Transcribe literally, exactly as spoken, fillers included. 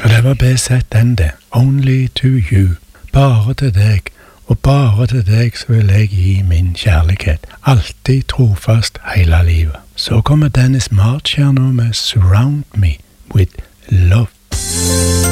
Og det var B Z N det. Only to you. Bare til deg. Og bare til deg så vil jeg gi min kjærlighet. Alltid trofast hele livet. Så kommer Dennis March her nå med Surround Me with Love.